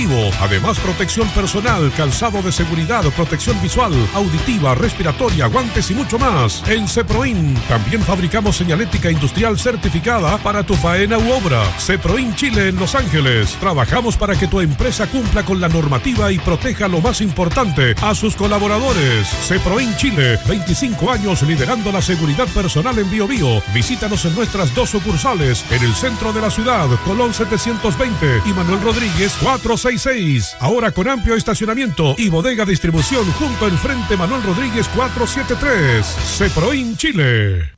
deportivo. Además, protección personal, calzado de seguridad, protección visual, auditiva, respiratoria, guantes y mucho más. En Ceproin también fabricamos señalética industrial certificada para tu faena u obra. Ceproin Chile en Los Ángeles. Trabajamos para que tu empresa cumpla con la normativa y proteja lo más importante, a sus colaboradores. Ceproin Chile, 25 años liderando la seguridad personal en Biobío. Visítanos en nuestras 2 sucursales, en el centro de la ciudad, Colón 720 y Manuel Rodríguez 466. Ahora con amplio estacionamiento y bodega distribución junto al frente Manuel Rodríguez 473. Ceproin Chile.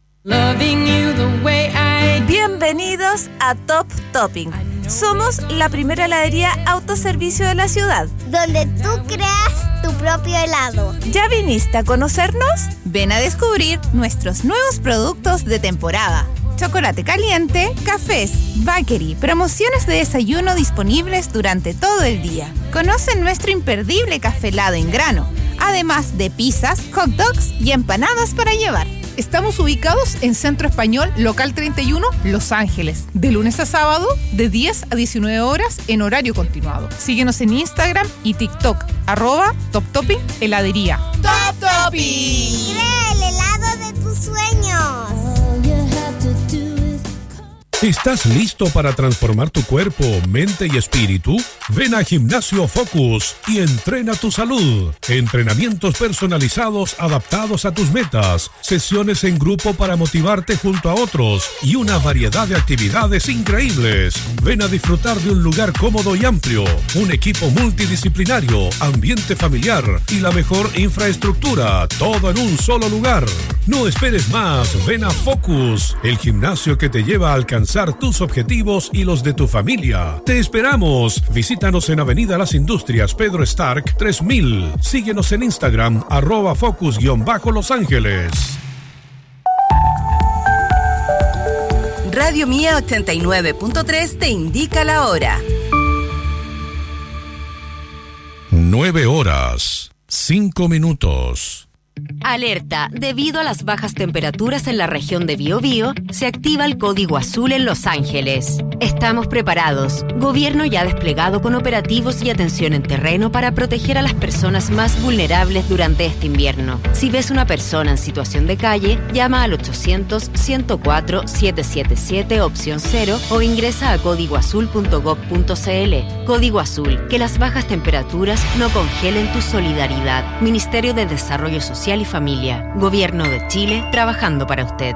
Bienvenidos a Top Topping. Somos la primera heladería autoservicio de la ciudad, donde tú creas tu propio helado. ¿Ya viniste a conocernos? Ven a descubrir nuestros nuevos productos de temporada. Chocolate caliente, cafés, bakery, promociones de desayuno disponibles durante todo el día. Conoce nuestro imperdible café helado en grano, además de pizzas, hot dogs y empanadas para llevar. Estamos ubicados en Centro Español, local 31, Los Ángeles, de lunes a sábado, de 10 a 19 horas en horario continuado. Síguenos en Instagram y TikTok, @TopTopping Heladería. ¡Top Topping! ¡Crea el helado de tus sueños! ¿Estás listo para transformar tu cuerpo, mente y espíritu? Ven a Gimnasio Focus y entrena tu salud. Entrenamientos personalizados adaptados a tus metas, sesiones en grupo para motivarte junto a otros y una variedad de actividades increíbles. Ven a disfrutar de un lugar cómodo y amplio, un equipo multidisciplinario, ambiente familiar y la mejor infraestructura, todo en un solo lugar. No esperes más, ven a Focus, el gimnasio que te lleva a alcanzar tus objetivos y los de tu familia. Te esperamos. Visítanos en Avenida Las Industrias, Pedro Stark 3000. Síguenos en Instagram, @Focus_Los Ángeles. Radio Mía 89.3 te indica la hora. 9:05. Alerta, debido a las bajas temperaturas en la región de Biobío, se activa el código azul en Los Ángeles. Estamos preparados. Gobierno ya desplegado con operativos y atención en terreno para proteger a las personas más vulnerables durante este invierno. Si ves una persona en situación de calle, llama al 800-104-777 opción 0 o ingresa a códigoazul.gov.cl. Código Azul, que las bajas temperaturas no congelen tu solidaridad. Ministerio de Desarrollo Social y Familia. Gobierno de Chile, trabajando para usted.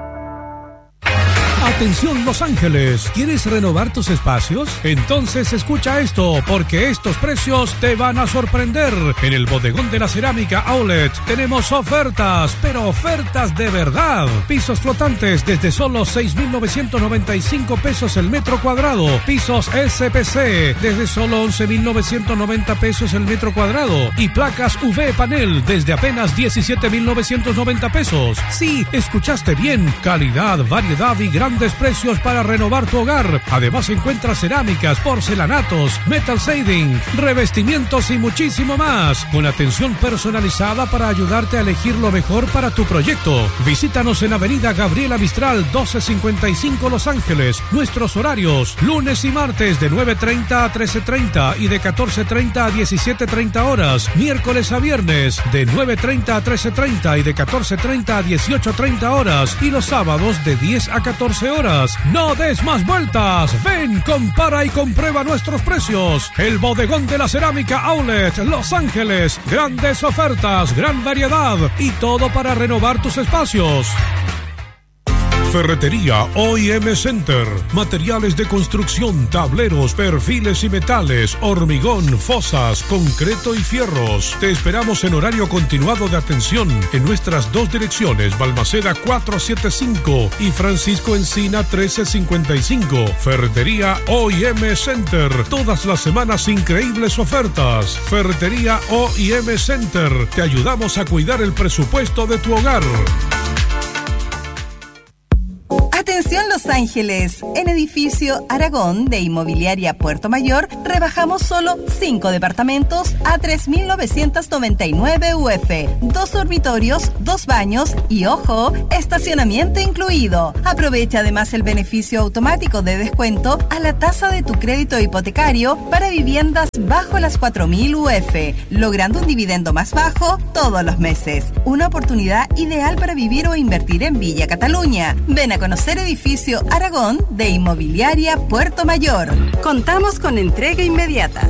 Atención Los Ángeles, ¿quieres renovar tus espacios? Entonces escucha esto, porque estos precios te van a sorprender. En el Bodegón de la Cerámica Outlet tenemos ofertas, pero ofertas de verdad. Pisos flotantes desde solo 6.995 pesos el metro cuadrado. Pisos SPC desde solo 11.990 pesos el metro cuadrado. Y placas UV panel desde apenas 17.990 pesos. Sí, escuchaste bien, calidad, variedad y grandes precios para renovar tu hogar. Además encuentras cerámicas, porcelanatos, metal shading, revestimientos y muchísimo más, con atención personalizada para ayudarte a elegir lo mejor para tu proyecto. Visítanos en Avenida Gabriela Mistral 1255 Los Ángeles. Nuestros horarios: lunes y martes de 9:30 a 13:30 y de 14:30 a 17:30 horas. Miércoles a viernes de 9:30 a 13:30 y de 14:30 a 18:30 horas. Y los sábados de 10 a 14 horas. No des más vueltas. Ven, compara y comprueba nuestros precios. El Bodegón de la Cerámica Outlet, Los Ángeles. Grandes ofertas, gran variedad y todo para renovar tus espacios. Ferretería OIM Center. Materiales de construcción, tableros, perfiles y metales, hormigón, fosas, concreto y fierros. Te esperamos en horario continuado de atención en nuestras 2 direcciones, Balmaceda 475 y Francisco Encina 1355. Ferretería OIM Center. Todas las semanas increíbles ofertas. Ferretería OIM Center. Te ayudamos a cuidar el presupuesto de tu hogar. Atención Los Los Ángeles. En edificio Aragón de Inmobiliaria Puerto Mayor, rebajamos solo 5 departamentos a 3.999 UF. 2 dormitorios, 2 baños y, ojo, estacionamiento incluido. Aprovecha además el beneficio automático de descuento a la tasa de tu crédito hipotecario para viviendas bajo las 4.000 UF, logrando un dividendo más bajo todos los meses. Una oportunidad ideal para vivir o invertir en Villa Cataluña. Ven a conocer edificio Aragón de Inmobiliaria Puerto Mayor. Contamos con entrega inmediata.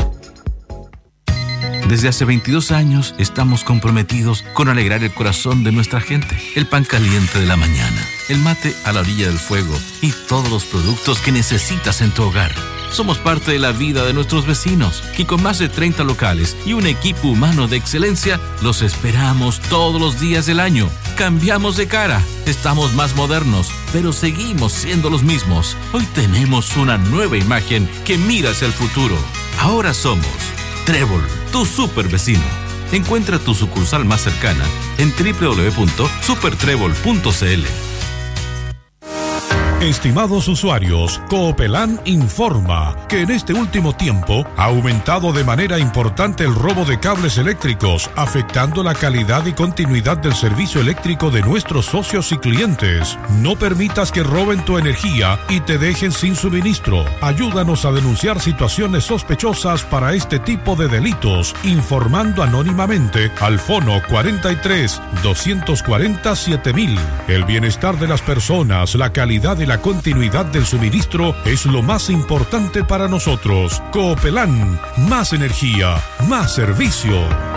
Desde hace 22 años estamos comprometidos con alegrar el corazón de nuestra gente. El pan caliente de la mañana, el mate a la orilla del fuego y todos los productos que necesitas en tu hogar. Somos parte de la vida de nuestros vecinos, que con más de 30 locales y un equipo humano de excelencia, los esperamos todos los días del año. Cambiamos de cara, estamos más modernos, pero seguimos siendo los mismos. Hoy tenemos una nueva imagen que mira hacia el futuro. Ahora somos Trébol, tu super vecino. Encuentra tu sucursal más cercana en www.supertrébol.cl. Estimados usuarios, Coopelán informa que en este último tiempo ha aumentado de manera importante el robo de cables eléctricos, afectando la calidad y continuidad del servicio eléctrico de nuestros socios y clientes. No permitas que roben tu energía y te dejen sin suministro. Ayúdanos a denunciar situaciones sospechosas para este tipo de delitos, informando anónimamente al Fono 43 240 7000. El bienestar de las personas, la calidad y la continuidad del suministro es lo más importante para nosotros. Coopelán, más energía, más servicio.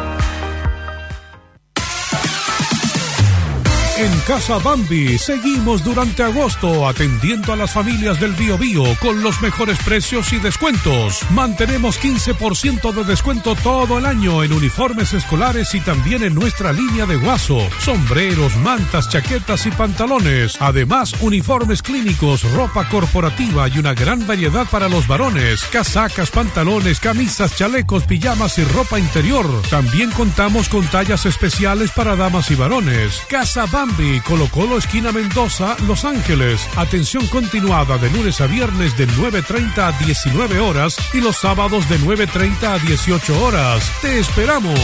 En Casa Bambi seguimos durante agosto atendiendo a las familias del Biobío con los mejores precios y descuentos. Mantenemos 15% de descuento todo el año en uniformes escolares y también en nuestra línea de guaso, sombreros, mantas, chaquetas y pantalones. Además, uniformes clínicos, ropa corporativa y una gran variedad para los varones, casacas, pantalones, camisas, chalecos, pijamas y ropa interior. También contamos con tallas especiales para damas y varones. Casa Bambi, Colo Colo, esquina Mendoza, Los Ángeles. Atención continuada de lunes a viernes de 9:30 a 19 horas y los sábados de 9:30 a 18 horas. ¡Te esperamos!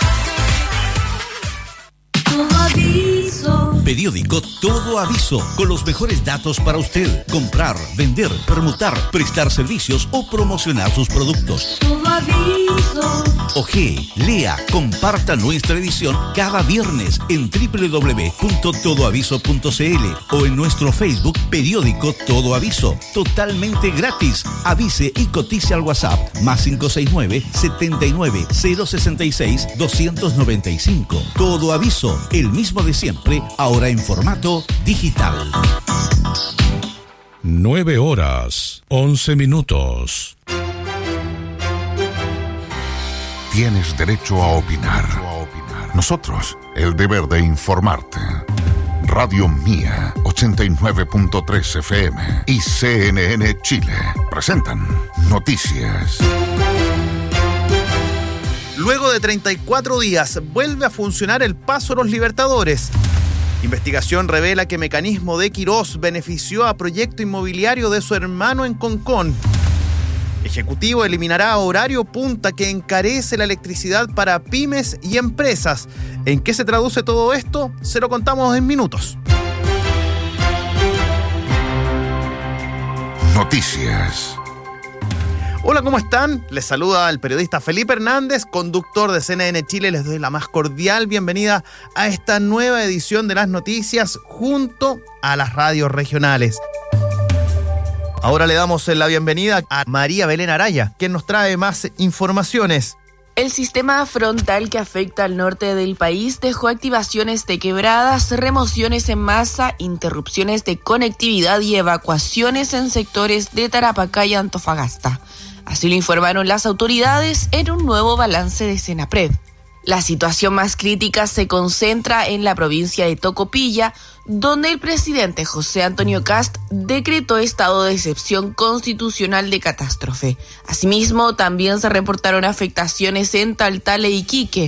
Periódico Todo Aviso, con los mejores datos para usted. Comprar, vender, permutar, prestar servicios o promocionar sus productos. Todo Aviso. Oje, lea, comparta nuestra edición cada viernes en www.todoaviso.cl o en nuestro Facebook Periódico Todo Aviso. Totalmente gratis. Avise y cotice al WhatsApp +569 79 066 295. Todo Aviso, el mismo de siempre, ahora en formato digital. 9:11. Tienes derecho a opinar. Nosotros, el deber de informarte. Radio Mía, 89.3 FM y CNN Chile presentan Noticias. Luego de 34 días, vuelve a funcionar el Paso Los Libertadores. Investigación revela que mecanismo de Quirós benefició a proyecto inmobiliario de su hermano en Concón. Ejecutivo eliminará horario punta que encarece la electricidad para pymes y empresas. ¿En qué se traduce todo esto? Se lo contamos en minutos. Noticias. Hola, ¿cómo están? Les saluda el periodista Felipe Hernández, conductor de CNN Chile. Les doy la más cordial bienvenida a esta nueva edición de las noticias junto a las radios regionales. Ahora le damos la bienvenida a María Belén Araya, quien nos trae más informaciones. El sistema frontal que afecta al norte del país dejó activaciones de quebradas, remociones en masa, interrupciones de conectividad y evacuaciones en sectores de Tarapacá y Antofagasta. Así lo informaron las autoridades en un nuevo balance de Senapred. La situación más crítica se concentra en la provincia de Tocopilla, donde el presidente José Antonio Kast decretó estado de excepción constitucional de catástrofe. Asimismo, también se reportaron afectaciones en Taltal e Iquique.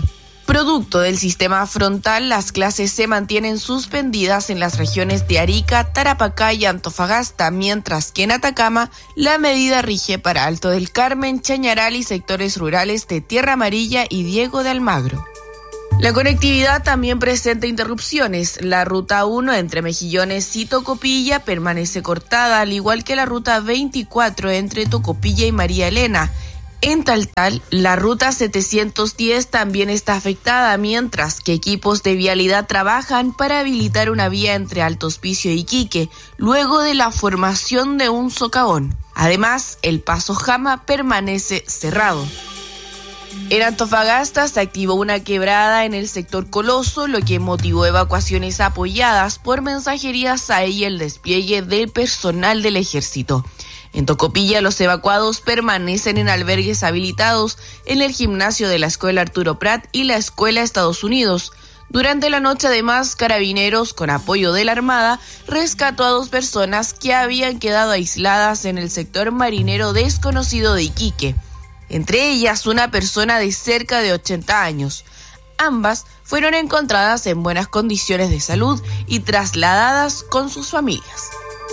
Producto del sistema frontal, las clases se mantienen suspendidas en las regiones de Arica, Tarapacá y Antofagasta, mientras que en Atacama la medida rige para Alto del Carmen, Chañaral y sectores rurales de Tierra Amarilla y Diego de Almagro. La conectividad también presenta interrupciones. La ruta 1 entre Mejillones y Tocopilla permanece cortada, al igual que la ruta 24 entre Tocopilla y María Elena. En Taltal, la ruta 710 también está afectada, mientras que equipos de vialidad trabajan para habilitar una vía entre Alto Hospicio y Iquique, luego de la formación de un socavón. Además, el paso Jama permanece cerrado. En Antofagasta se activó una quebrada en el sector Coloso, lo que motivó evacuaciones apoyadas por mensajería SAE y el despliegue del personal del ejército. En Tocopilla, los evacuados permanecen en albergues habilitados en el gimnasio de la Escuela Arturo Prat y la Escuela Estados Unidos. Durante la noche, además, Carabineros, con apoyo de la Armada, rescató a 2 personas que habían quedado aisladas en el sector marinero desconocido de Iquique. Entre ellas, una persona de cerca de 80 años. Ambas fueron encontradas en buenas condiciones de salud y trasladadas con sus familias.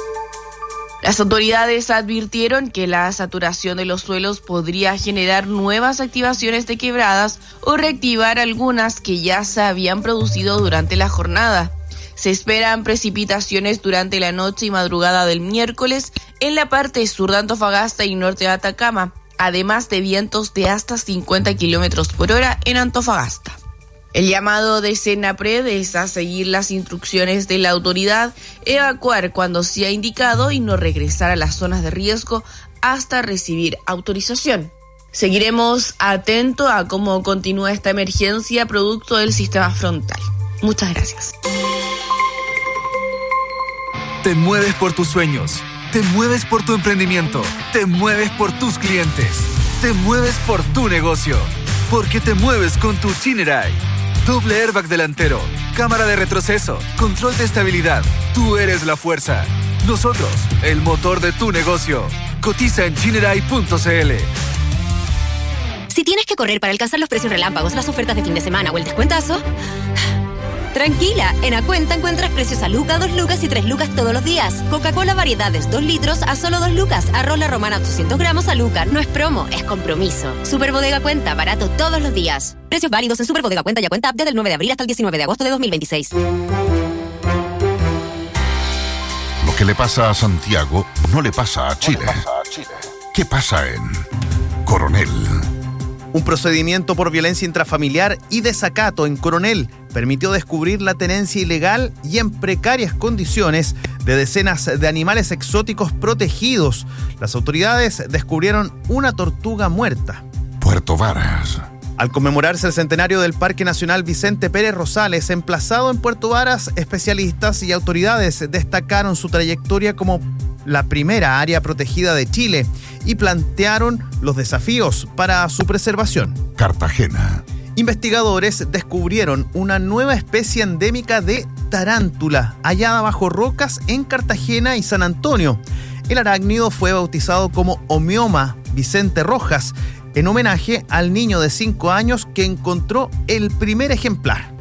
Las autoridades advirtieron que la saturación de los suelos podría generar nuevas activaciones de quebradas o reactivar algunas que ya se habían producido durante la jornada. Se esperan precipitaciones durante la noche y madrugada del miércoles en la parte sur de Antofagasta y norte de Atacama, además de vientos de hasta 50 kilómetros por hora en Antofagasta. El llamado de Senapred es a seguir las instrucciones de la autoridad, evacuar cuando sea indicado y no regresar a las zonas de riesgo hasta recibir autorización. Seguiremos atentos a cómo continúa esta emergencia producto del sistema frontal. Muchas gracias. Te mueves por tus sueños, te mueves por tu emprendimiento, te mueves por tus clientes, te mueves por tu negocio, porque te mueves con tu Chinerai. Doble airbag delantero, cámara de retroceso, control de estabilidad. Tú eres la fuerza. Nosotros, el motor de tu negocio. Cotiza en chinerai.cl. Si tienes que correr para alcanzar los precios relámpagos, las ofertas de fin de semana o el descuentazo, tranquila, en Acuenta encuentras precios a Luca, 2 lucas y 3 lucas todos los días. Coca-Cola variedades 2 litros a solo 2 lucas. Arroz La Romana 800 gramos a Luca. No es promo, es compromiso. Superbodega Cuenta, barato todos los días. Precios válidos en Superbodega Cuenta y Acuenta App desde el 9 de abril hasta el 19 de agosto de 2026. Lo que le pasa a Santiago no le pasa a Chile. ¿Qué pasa en Coronel? Un procedimiento por violencia intrafamiliar y desacato en Coronel permitió descubrir la tenencia ilegal y en precarias condiciones de decenas de animales exóticos protegidos. Las autoridades descubrieron una tortuga muerta. Puerto Varas. Al conmemorarse el centenario del Parque Nacional Vicente Pérez Rosales, emplazado en Puerto Varas, especialistas y autoridades destacaron su trayectoria como la primera área protegida de Chile y plantearon los desafíos para su preservación. Cartagena. Investigadores descubrieron una nueva especie endémica de tarántula hallada bajo rocas en Cartagena y San Antonio. El arácnido fue bautizado como Homioma Vicente Rojas, en homenaje al niño de 5 años que encontró el primer ejemplar.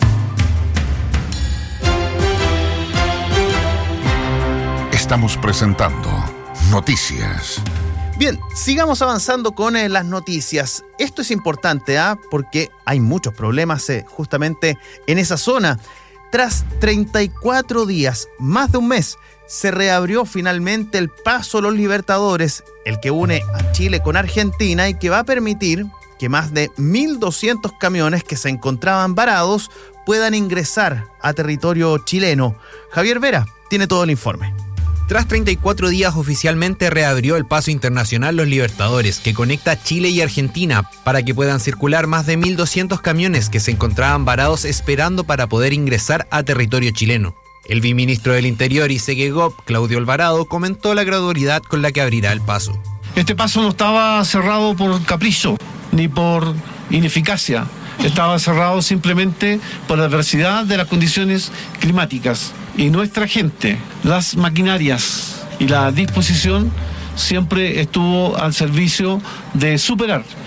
Estamos presentando Noticias. Bien, sigamos avanzando con las noticias. Esto es importante, porque hay muchos problemas justamente en esa zona. Tras 34 días, más de un mes, se reabrió finalmente el Paso Los Libertadores, el que une a Chile con Argentina y que va a permitir que más de 1.200 camiones que se encontraban varados puedan ingresar a territorio chileno. Javier Vera tiene todo el informe. Tras 34 días oficialmente reabrió el Paso Internacional Los Libertadores, que conecta Chile y Argentina, para que puedan circular más de 1.200 camiones que se encontraban varados esperando para poder ingresar a territorio chileno. El viceministro del Interior y Segegop, Claudio Alvarado, comentó la gradualidad con la que abrirá el paso. Este paso no estaba cerrado por capricho, ni por ineficacia. Estaba cerrado simplemente por la adversidad de las condiciones climáticas. Y nuestra gente, las maquinarias y la disposición siempre estuvo al servicio de superar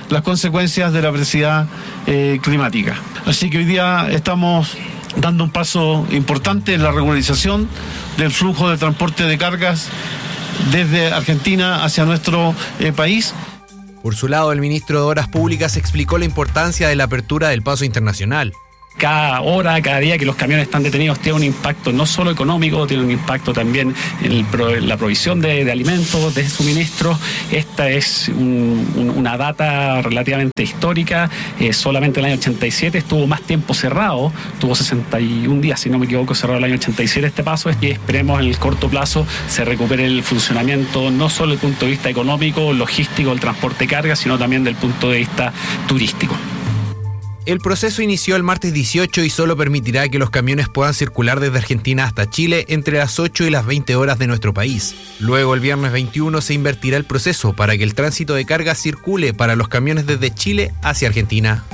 las consecuencias de la adversidad climática. Así que hoy día estamos dando un paso importante en la regularización del flujo de transporte de cargas desde Argentina hacia nuestro país. Por su lado, el ministro de Obras Públicas explicó la importancia de la apertura del paso internacional. Cada hora, cada día que los camiones están detenidos tiene un impacto no solo económico, tiene un impacto también en la provisión de alimentos, de suministros. Esta es una data relativamente histórica. Solamente el año 87 estuvo más tiempo cerrado, tuvo 61 días, si no me equivoco, cerrado el año 87 este paso. Y esperemos en el corto plazo se recupere el funcionamiento, no solo desde el punto de vista económico, logístico, el transporte de carga, sino también del punto de vista turístico. El proceso inició el martes 18 y solo permitirá que los camiones puedan circular desde Argentina hasta Chile entre las 8 y las 20 horas de nuestro país. Luego, el viernes 21, se invertirá el proceso para que el tránsito de carga circule para los camiones desde Chile hacia Argentina.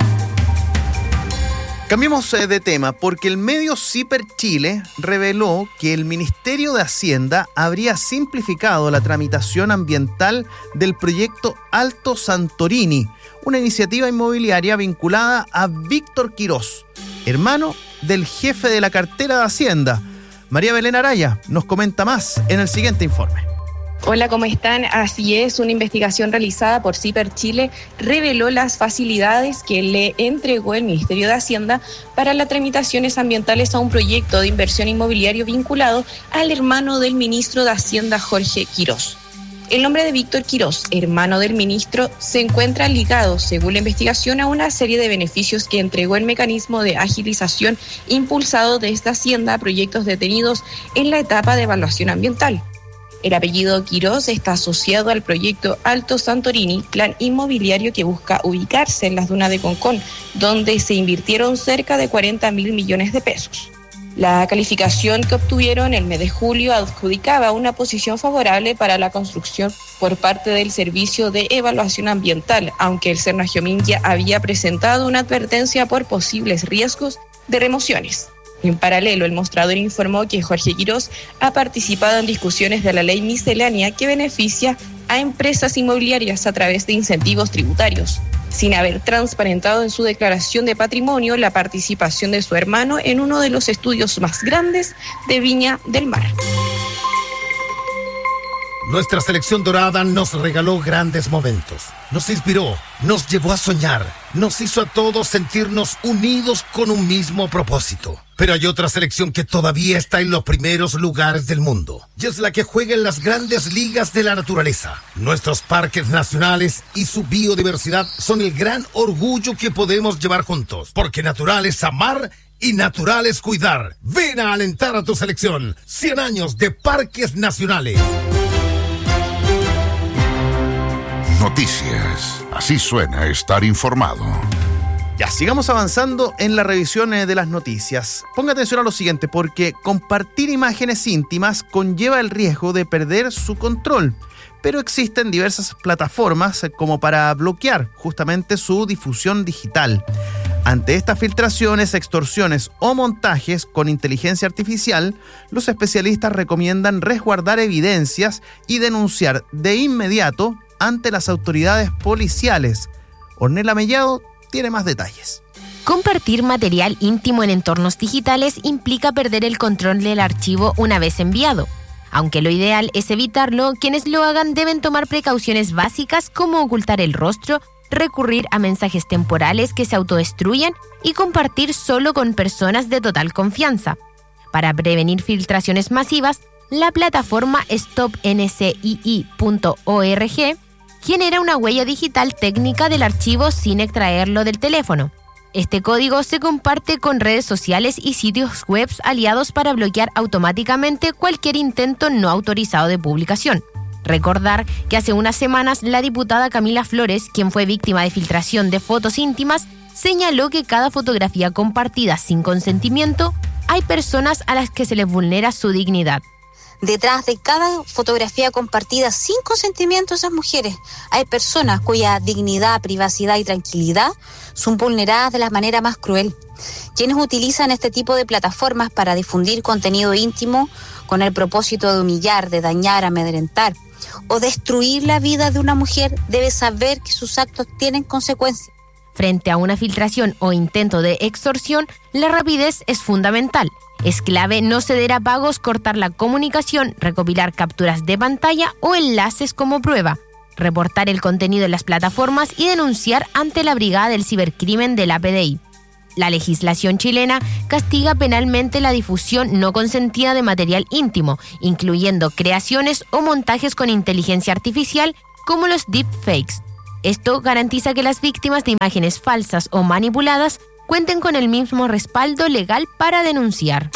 Cambiemos de tema porque el medio Ciper Chile reveló que el Ministerio de Hacienda habría simplificado la tramitación ambiental del proyecto Alto Santorini, una iniciativa inmobiliaria vinculada a Víctor Quirós, hermano del jefe de la cartera de Hacienda. María Belén Araya nos comenta más en el siguiente informe. Hola, ¿cómo están? Así es, una investigación realizada por Ciper Chile reveló las facilidades que le entregó el Ministerio de Hacienda para las tramitaciones ambientales a un proyecto de inversión inmobiliario vinculado al hermano del ministro de Hacienda, Jorge Quirós. El nombre de Víctor Quirós, hermano del ministro, se encuentra ligado, según la investigación, a una serie de beneficios que entregó el mecanismo de agilización impulsado desde Hacienda a proyectos detenidos en la etapa de evaluación ambiental. El apellido Quirós está asociado al proyecto Alto Santorini, plan inmobiliario que busca ubicarse en las dunas de Concón, donde se invirtieron cerca de 40.000 millones de pesos. La calificación que obtuvieron el mes de julio adjudicaba una posición favorable para la construcción por parte del Servicio de Evaluación Ambiental, aunque el Cernagiomín ya había presentado una advertencia por posibles riesgos de remociones. En paralelo, el mostrador informó que Jorge Quirós ha participado en discusiones de la ley miscelánea que beneficia a empresas inmobiliarias a través de incentivos tributarios, sin haber transparentado en su declaración de patrimonio la participación de su hermano en uno de los estudios más grandes de Viña del Mar. Nuestra selección dorada nos regaló grandes momentos, nos inspiró, nos llevó a soñar, nos hizo a todos sentirnos unidos con un mismo propósito. Pero hay otra selección que todavía está en los primeros lugares del mundo, y es la que juega en las grandes ligas de la naturaleza. Nuestros parques nacionales y su biodiversidad son el gran orgullo que podemos llevar juntos, porque natural es amar y natural es cuidar. Ven a alentar a tu selección. 100 años de parques nacionales. Noticias. Así suena estar informado. Ya, sigamos avanzando en la revisión de las noticias. Ponga atención a lo siguiente, porque compartir imágenes íntimas conlleva el riesgo de perder su control. Pero existen diversas plataformas como para bloquear justamente su difusión digital. Ante estas filtraciones, extorsiones o montajes con inteligencia artificial, los especialistas recomiendan resguardar evidencias y denunciar de inmediato ante las autoridades policiales. Ornella Mellado tiene más detalles. Compartir material íntimo en entornos digitales implica perder el control del archivo una vez enviado. Aunque lo ideal es evitarlo, quienes lo hagan deben tomar precauciones básicas como ocultar el rostro, recurrir a mensajes temporales que se autodestruyen y compartir solo con personas de total confianza. Para prevenir filtraciones masivas, la plataforma stopncii.org genera una huella digital técnica del archivo sin extraerlo del teléfono. Este código se comparte con redes sociales y sitios web aliados para bloquear automáticamente cualquier intento no autorizado de publicación. Recordar que hace unas semanas la diputada Camila Flores, quien fue víctima de filtración de fotos íntimas, señaló que cada fotografía compartida sin consentimiento, hay personas a las que se les vulnera su dignidad. Detrás de cada fotografía compartida sin consentimiento de esas mujeres, hay personas cuya dignidad, privacidad y tranquilidad son vulneradas de la manera más cruel. Quienes utilizan este tipo de plataformas para difundir contenido íntimo con el propósito de humillar, de dañar, amedrentar o destruir la vida de una mujer, debe saber que sus actos tienen consecuencias. Frente a una filtración o intento de extorsión, la rapidez es fundamental. Es clave no ceder a pagos, cortar la comunicación, recopilar capturas de pantalla o enlaces como prueba, reportar el contenido en las plataformas y denunciar ante la Brigada del Cibercrimen de la PDI. La legislación chilena castiga penalmente la difusión no consentida de material íntimo, incluyendo creaciones o montajes con inteligencia artificial como los deepfakes. Esto garantiza que las víctimas de imágenes falsas o manipuladas cuenten con el mismo respaldo legal para denunciar.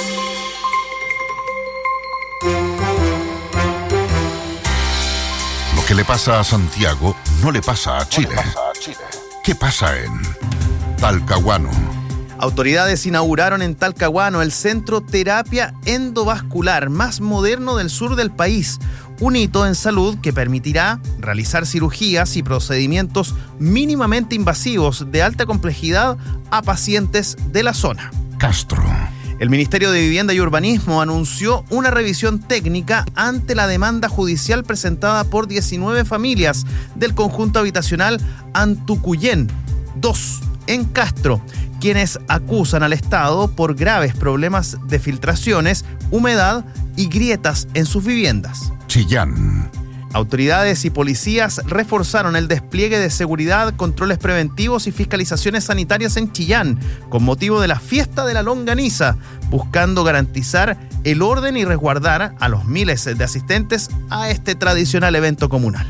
Lo que le pasa a Santiago no le pasa a Chile. ¿Qué pasa en Talcahuano? Autoridades inauguraron en Talcahuano el centro terapia endovascular más moderno del sur del país, un hito en salud que permitirá realizar cirugías y procedimientos mínimamente invasivos de alta complejidad a pacientes de la zona. Castro. El Ministerio de Vivienda y Urbanismo anunció una revisión técnica ante la demanda judicial presentada por 19 familias del conjunto habitacional Antucuyén 2 en Castro, quienes acusan al Estado por graves problemas de filtraciones, humedad y grietas en sus viviendas. Chillán. Autoridades y policías reforzaron el despliegue de seguridad, controles preventivos y fiscalizaciones sanitarias en Chillán, con motivo de la fiesta de la longaniza, buscando garantizar el orden y resguardar a los miles de asistentes a este tradicional evento comunal.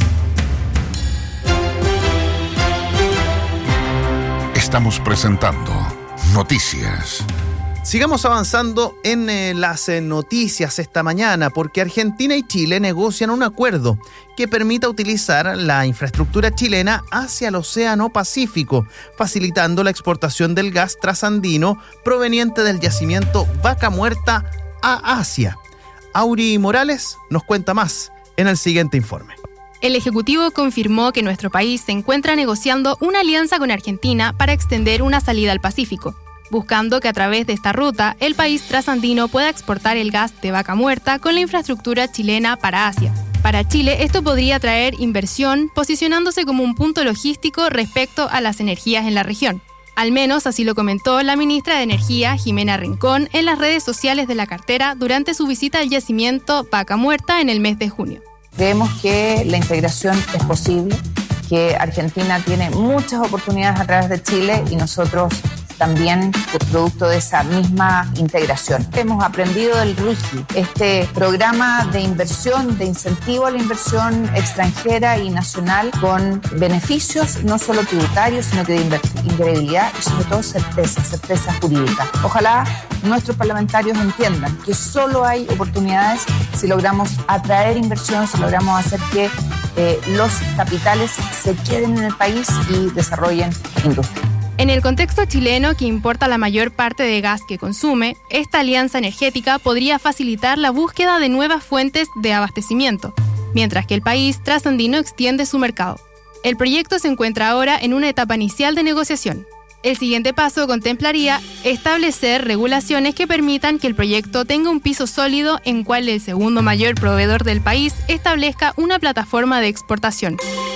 Estamos presentando Noticias. Sigamos avanzando en las noticias esta mañana, porque Argentina y Chile negocian un acuerdo que permita utilizar la infraestructura chilena hacia el Océano Pacífico, facilitando la exportación del gas trasandino proveniente del yacimiento Vaca Muerta a Asia. Auri Morales nos cuenta más en el siguiente informe. El Ejecutivo confirmó que nuestro país se encuentra negociando una alianza con Argentina para extender una salida al Pacífico, buscando que a través de esta ruta el país trasandino pueda exportar el gas de Vaca Muerta con la infraestructura chilena para Asia. Para Chile, esto podría traer inversión, posicionándose como un punto logístico respecto a las energías en la región. Al menos así lo comentó la ministra de Energía, Jimena Rincón, en las redes sociales de la cartera durante su visita al yacimiento Vaca Muerta en el mes de junio. Creemos que la integración es posible, que Argentina tiene muchas oportunidades a través de Chile y nosotros también producto de esa misma integración. Hemos aprendido del RIGI, este programa de inversión, de incentivo a la inversión extranjera y nacional con beneficios no solo tributarios, sino que de ingregibilidad y sobre todo certeza jurídica. Ojalá nuestros parlamentarios entiendan que solo hay oportunidades si logramos atraer inversión, si logramos hacer que los capitales se queden en el país y desarrollen industria. En el contexto chileno, que importa la mayor parte de gas que consume, esta alianza energética podría facilitar la búsqueda de nuevas fuentes de abastecimiento, mientras que el país trasandino extiende su mercado. El proyecto se encuentra ahora en una etapa inicial de negociación. El siguiente paso contemplaría establecer regulaciones que permitan que el proyecto tenga un piso sólido en cual el segundo mayor proveedor del país establezca una plataforma de exportación.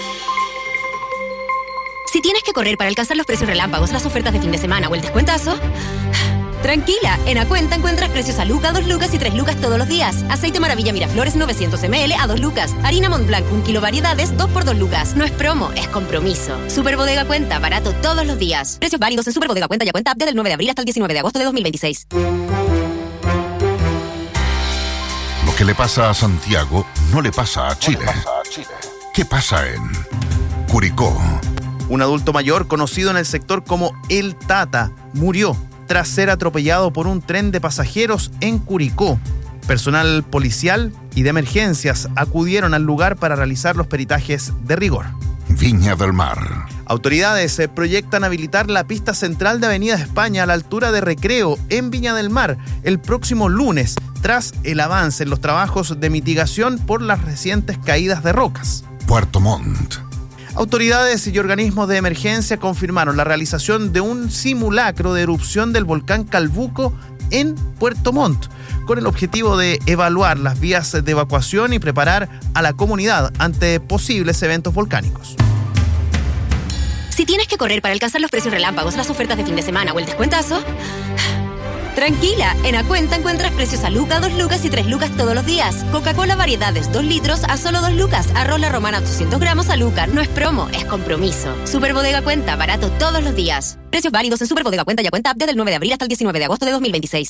Si tienes que correr para alcanzar los precios relámpagos, las ofertas de fin de semana o el descuentazo, tranquila, en Acuenta encuentras precios a Luca, 2 lucas y 3 lucas todos los días. Aceite Maravilla Miraflores 900 ml a 2 lucas. Harina Montblanc 1 kilo variedades 2 por 2 lucas. No es promo, es compromiso. Superbodega Cuenta, barato todos los días. Precios válidos en Superbodega Cuenta y Acuenta App desde el 9 de abril hasta el 19 de agosto de 2026. Lo que le pasa a Santiago no le pasa a Chile. ¿Qué pasa en Curicó? Un adulto mayor, conocido en el sector como El Tata, murió tras ser atropellado por un tren de pasajeros en Curicó. Personal policial y de emergencias acudieron al lugar para realizar los peritajes de rigor. Viña del Mar. Autoridades proyectan habilitar la pista central de Avenida España a la altura de Recreo en Viña del Mar el próximo lunes, tras el avance en los trabajos de mitigación por las recientes caídas de rocas. Puerto Montt. Autoridades y organismos de emergencia confirmaron la realización de un simulacro de erupción del volcán Calbuco en Puerto Montt, con el objetivo de evaluar las vías de evacuación y preparar a la comunidad ante posibles eventos volcánicos. Si tienes que correr para alcanzar los precios relámpagos, las ofertas de fin de semana o el descuentazo, tranquila, en Acuenta encuentras precios a Luca, 2 lucas y 3 lucas todos los días. Coca-Cola variedades 2 litros a solo 2 lucas. Arroz La Romana 800 gramos a Luca. No es promo, es compromiso. Superbodega Cuenta, barato todos los días. Precios válidos en Superbodega Cuenta y Acuenta App desde el 9 de abril hasta el 19 de agosto de 2026.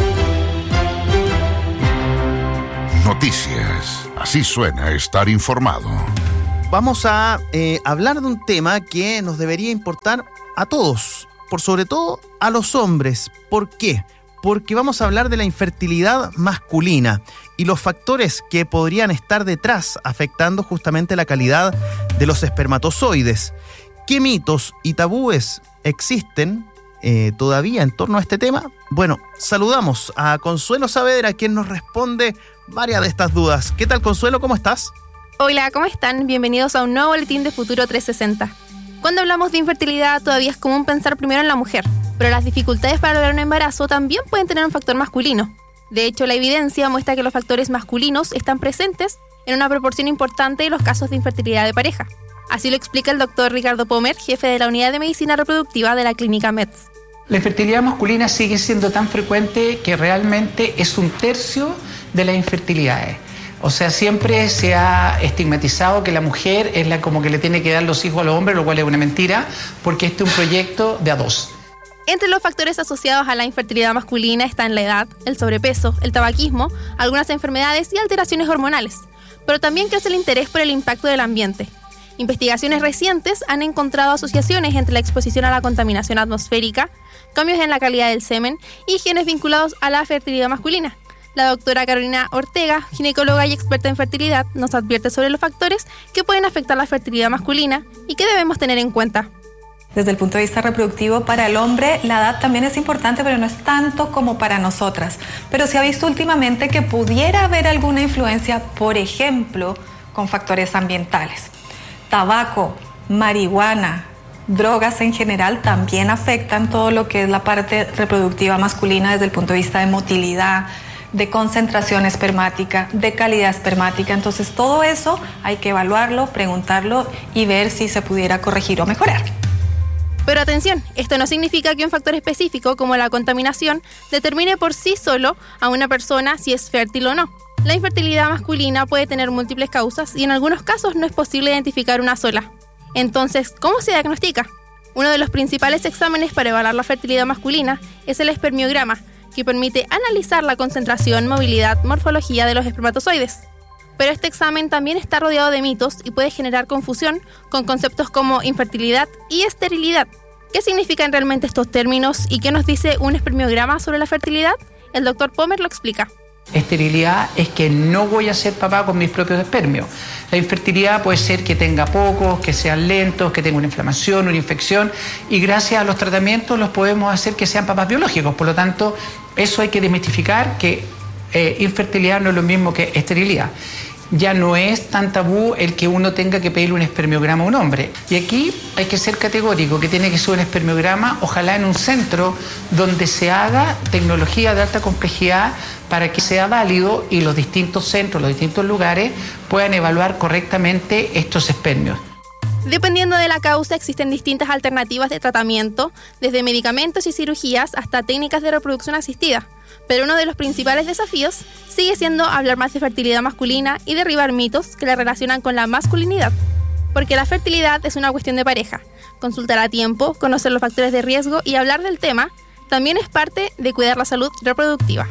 Noticias. Así suena estar informado. Vamos a hablar de un tema que nos debería importar a todos, por sobre todo a los hombres. ¿Por qué? Porque vamos a hablar de la infertilidad masculina y los factores que podrían estar detrás, afectando justamente la calidad de los espermatozoides. ¿Qué mitos y tabúes existen todavía en torno a este tema? Bueno, saludamos a Consuelo Saavedra, quien nos responde varias de estas dudas. ¿Qué tal, Consuelo? ¿Cómo estás? Hola, ¿cómo están? Bienvenidos a un nuevo boletín de Futuro 360. Cuando hablamos de infertilidad, todavía es común pensar primero en la mujer, pero las dificultades para lograr un embarazo también pueden tener un factor masculino. De hecho, la evidencia muestra que los factores masculinos están presentes en una proporción importante de los casos de infertilidad de pareja. Así lo explica el doctor Ricardo Pomer, jefe de la Unidad de Medicina Reproductiva de la Clínica MEDS. La infertilidad masculina sigue siendo tan frecuente que realmente es 1/3 de las infertilidades. O sea, siempre se ha estigmatizado que la mujer es la como que le tiene que dar los hijos a los hombres, lo cual es una mentira, porque este es un proyecto de a dos. Entre los factores asociados a la infertilidad masculina están la edad, el sobrepeso, el tabaquismo, algunas enfermedades y alteraciones hormonales. Pero también crece el interés por el impacto del ambiente. Investigaciones recientes han encontrado asociaciones entre la exposición a la contaminación atmosférica, cambios en la calidad del semen y genes vinculados a la fertilidad masculina. La doctora Carolina Ortega, ginecóloga y experta en fertilidad, nos advierte sobre los factores que pueden afectar la fertilidad masculina y que debemos tener en cuenta. Desde el punto de vista reproductivo, para el hombre la edad también es importante, pero no es tanto como para nosotras. Pero se ha visto últimamente que pudiera haber alguna influencia, por ejemplo, con factores ambientales. Tabaco, marihuana, drogas en general también afectan todo lo que es la parte reproductiva masculina desde el punto de vista de motilidad, de concentración espermática, de calidad espermática. Entonces todo eso hay que evaluarlo, preguntarlo y ver si se pudiera corregir o mejorar. Pero atención, esto no significa que un factor específico como la contaminación determine por sí solo a una persona si es fértil o no. La infertilidad masculina puede tener múltiples causas y en algunos casos no es posible identificar una sola. Entonces, ¿cómo se diagnostica? Uno de los principales exámenes para evaluar la fertilidad masculina es el espermiograma, que permite analizar la concentración, movilidad, morfología de los espermatozoides. Pero este examen también está rodeado de mitos y puede generar confusión con conceptos como infertilidad y esterilidad. ¿Qué significan realmente estos términos y qué nos dice un espermiograma sobre la fertilidad? El doctor Pomer lo explica. Esterilidad es que no voy a ser papá con mis propios espermios. La infertilidad puede ser que tenga pocos, que sean lentos, que tenga una inflamación, una infección, y gracias a los tratamientos los podemos hacer que sean papás biológicos. Por lo tanto, eso hay que desmistificar, que infertilidad no es lo mismo que esterilidad. Ya no es tan tabú el que uno tenga que pedirle un espermiograma a un hombre. Y aquí hay que ser categórico, que tiene que ser un espermiograma, ojalá en un centro donde se haga tecnología de alta complejidad para que sea válido y los distintos centros, los distintos lugares puedan evaluar correctamente estos espermios. Dependiendo de la causa, existen distintas alternativas de tratamiento, desde medicamentos y cirugías hasta técnicas de reproducción asistida. Pero uno de los principales desafíos sigue siendo hablar más de fertilidad masculina y derribar mitos que la relacionan con la masculinidad. Porque la fertilidad es una cuestión de pareja. Consultar a tiempo, conocer los factores de riesgo y hablar del tema también es parte de cuidar la salud reproductiva.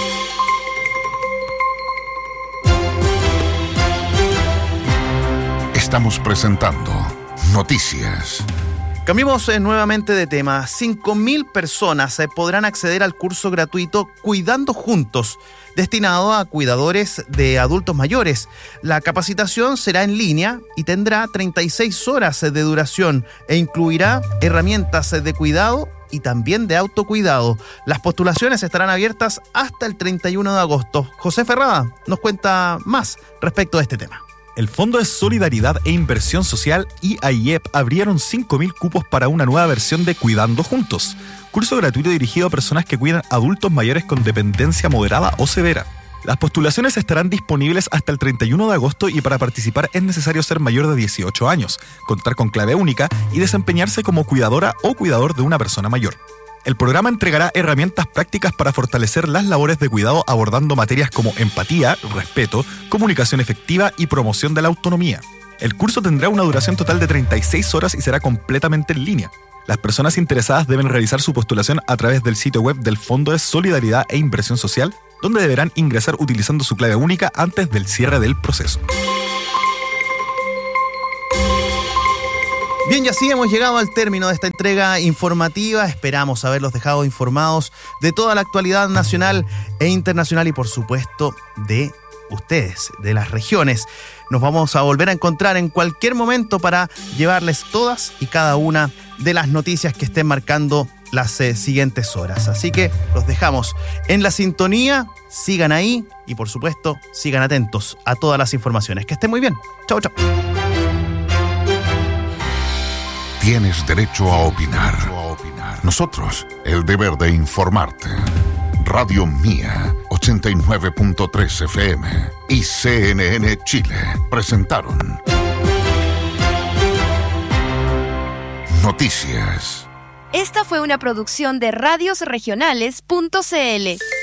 Estamos presentando Noticias. Cambiemos nuevamente de tema. 5.000 personas podrán acceder al curso gratuito Cuidando Juntos, destinado a cuidadores de adultos mayores. La capacitación será en línea y tendrá 36 horas de duración e incluirá herramientas de cuidado y también de autocuidado. Las postulaciones estarán abiertas hasta el 31 de agosto. José Ferrada nos cuenta más respecto a este tema. El Fondo de Solidaridad e Inversión Social y AIEP abrieron 5.000 cupos para una nueva versión de Cuidando Juntos, curso gratuito dirigido a personas que cuidan adultos mayores con dependencia moderada o severa. Las postulaciones estarán disponibles hasta el 31 de agosto y para participar es necesario ser mayor de 18 años, contar con clave única y desempeñarse como cuidadora o cuidador de una persona mayor. El programa entregará herramientas prácticas para fortalecer las labores de cuidado abordando materias como empatía, respeto, comunicación efectiva y promoción de la autonomía. El curso tendrá una duración total de 36 horas y será completamente en línea. Las personas interesadas deben realizar su postulación a través del sitio web del Fondo de Solidaridad e Inversión Social, donde deberán ingresar utilizando su clave única antes del cierre del proceso. Bien, y así hemos llegado al término de esta entrega informativa. Esperamos haberlos dejado informados de toda la actualidad nacional e internacional y, por supuesto, de ustedes, de las regiones. Nos vamos a volver a encontrar en cualquier momento para llevarles todas y cada una de las noticias que estén marcando las siguientes horas. Así que los dejamos en la sintonía, sigan ahí y, por supuesto, sigan atentos a todas las informaciones. Que estén muy bien. Chau, chau. Tienes derecho a opinar. Nosotros, el deber de informarte. Radio Mía, 89.3 FM y CNN Chile presentaron Noticias. Esta fue una producción de radiosregionales.cl.